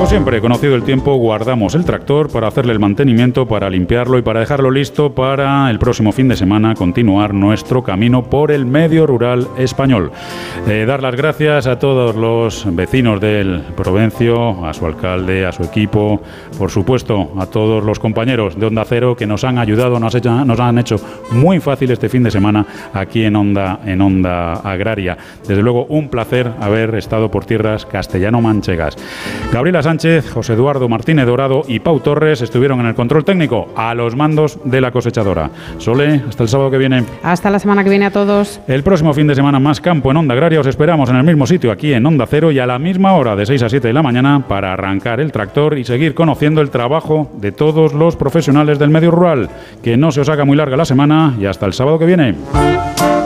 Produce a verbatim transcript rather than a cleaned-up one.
Como siempre, conocido el tiempo, guardamos el tractor para hacerle el mantenimiento, para limpiarlo y para dejarlo listo para el próximo fin de semana continuar nuestro camino por el medio rural español. Eh, dar las gracias a todos los vecinos del Provencio, a su alcalde, a su equipo, por supuesto a todos los compañeros de Onda Cero que nos han ayudado, nos, hecho, nos han hecho muy fácil este fin de semana aquí en Onda, en Onda Agraria. Desde luego, un placer haber estado por tierras castellano-manchegas. Gabriela Sánchez, José Eduardo Martínez Dorado y Pau Torres estuvieron en el control técnico a los mandos de la cosechadora. Sole, hasta el sábado que viene. Hasta la semana que viene a todos. El próximo fin de semana más campo en Onda Agraria. Os esperamos en el mismo sitio, aquí en Onda Cero, y a la misma hora, de seis a siete de la mañana, para arrancar el tractor y seguir conociendo el trabajo de todos los profesionales del medio rural. Que no se os haga muy larga la semana y hasta el sábado que viene.